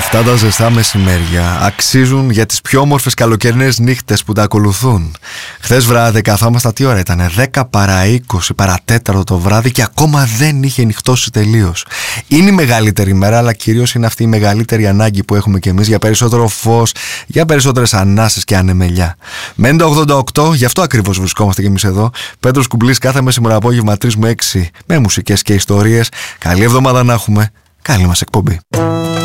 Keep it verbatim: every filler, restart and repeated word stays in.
Αυτά τα ζεστά μεσημέρια αξίζουν για τις πιο όμορφες καλοκαιρινές νύχτες που τα ακολουθούν. Χθες βράδυ καθόμασταν, τι ώρα ήταν, δέκα παρά είκοσι παρατέταρτο το βράδυ και ακόμα δεν είχε νυχτώσει τελείως. Είναι η μεγαλύτερη μέρα, αλλά κυρίως είναι αυτή η μεγαλύτερη ανάγκη που έχουμε κι εμείς για περισσότερο φως, για περισσότερες ανάσες και ανεμελιά. Μένει το ογδόντα οκτώ, γι' αυτό ακριβώς βρισκόμαστε κι εμείς εδώ. Πέτρος Κουμπλής κάθε μεσημερινό απόγευμα τρεις με έξι με μουσικές και ιστορίες. Καλή εβδομάδα να έχουμε, καλή μας εκπομπή.